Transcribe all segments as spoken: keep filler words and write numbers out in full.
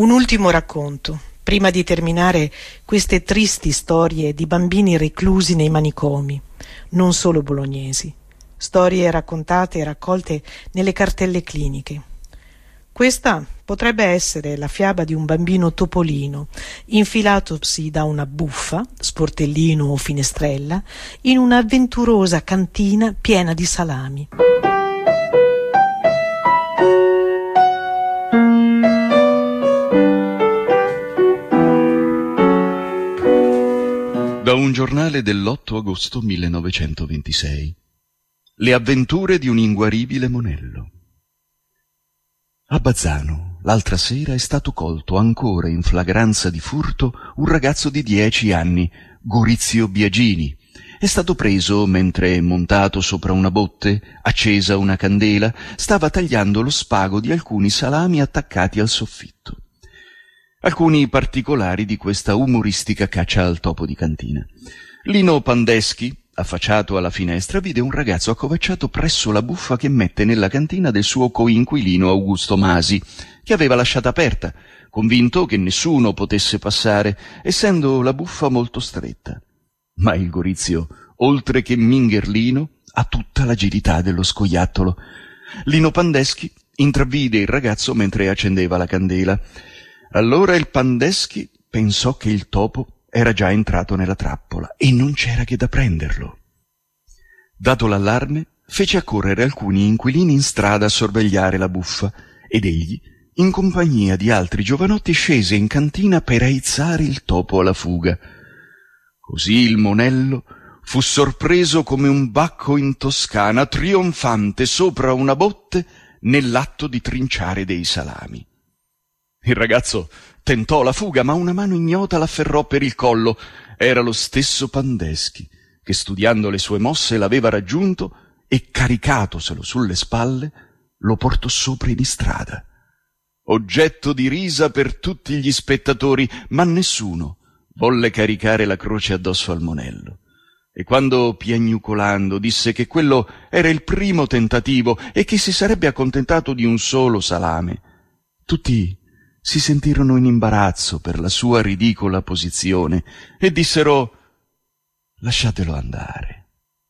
Un ultimo racconto, prima di terminare queste tristi storie di bambini reclusi nei manicomi, non solo bolognesi, storie raccontate e raccolte nelle cartelle cliniche. Questa potrebbe essere la fiaba di un bambino topolino, infilatosi da una buffa, sportellino o finestrella, in un'avventurosa cantina piena di salami. Da un giornale dell'otto agosto millenovecentoventisei. Le avventure di un inguaribile monello. A Bazzano, l'altra sera, è stato colto ancora in flagranza di furto un ragazzo di dieci anni, Gorizio Biagini. È stato preso mentre, montato sopra una botte, accesa una candela, stava tagliando lo spago di alcuni salami attaccati al soffitto. Alcuni particolari di questa umoristica caccia al topo di cantina. Lino Pandeschi, affacciato alla finestra, vide un ragazzo accovacciato presso la buffa che mette nella cantina del suo coinquilino Augusto Masi, che aveva lasciata aperta, convinto che nessuno potesse passare, essendo la buffa molto stretta. Ma il Gorizio, oltre che mingherlino, ha tutta l'agilità dello scoiattolo. Lino Pandeschi intravide il ragazzo mentre accendeva la candela. Allora il Pandeschi pensò che il topo era già entrato nella trappola e non c'era che da prenderlo. Dato l'allarme, fece accorrere alcuni inquilini in strada a sorvegliare la buffa ed egli, in compagnia di altri giovanotti, scese in cantina per aizzare il topo alla fuga. Così il monello fu sorpreso come un bacco in Toscana, trionfante sopra una botte nell'atto di trinciare dei salami. Il ragazzo tentò la fuga, ma una mano ignota l'afferrò per il collo. Era lo stesso Pandeschi, che studiando le sue mosse l'aveva raggiunto e, caricatoselo sulle spalle, lo portò sopra in istrada. Oggetto di risa per tutti gli spettatori, ma nessuno volle caricare la croce addosso al monello. E quando, piagnucolando, disse che quello era il primo tentativo e che si sarebbe accontentato di un solo salame, tutti si sentirono in imbarazzo per la sua ridicola posizione e dissero: «Lasciatelo andare».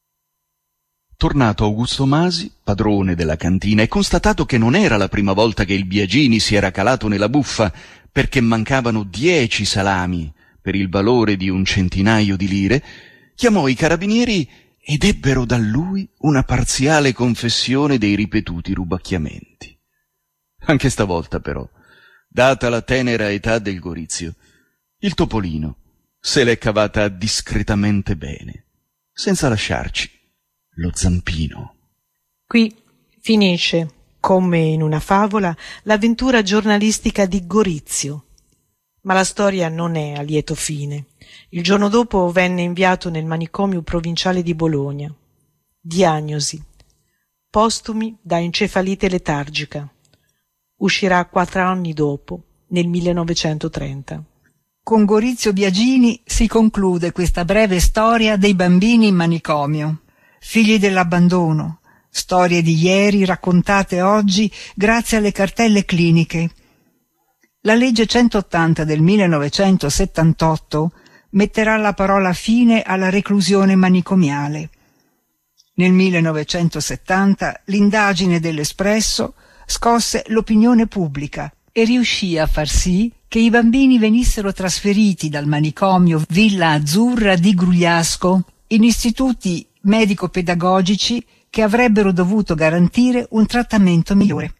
Tornato Augusto Masi, padrone della cantina, e constatato che non era la prima volta che il Biagini si era calato nella buffa perché mancavano dieci salami per il valore di un centinaio di lire, chiamò i carabinieri ed ebbero da lui una parziale confessione dei ripetuti rubacchiamenti. Anche stavolta, però, data la tenera età del Gorizio, il topolino se l'è cavata discretamente bene, senza lasciarci lo zampino. Qui finisce, come in una favola, l'avventura giornalistica di Gorizio. Ma la storia non è a lieto fine. Il giorno dopo venne inviato nel manicomio provinciale di Bologna. Diagnosi: postumi da encefalite letargica. Uscirà quattro anni dopo, nel millenovecentotrenta. Con Gorizio Biagini si conclude questa breve storia dei bambini in manicomio, figli dell'abbandono, storie di ieri raccontate oggi grazie alle cartelle cliniche. La legge centottanta del millenovecentosettantotto metterà la parola fine alla reclusione manicomiale. Nel millenovecentosettanta l'indagine dell'Espresso scosse l'opinione pubblica e riuscì a far sì che i bambini venissero trasferiti dal manicomio Villa Azzurra di Grugliasco in istituti medico-pedagogici che avrebbero dovuto garantire un trattamento migliore.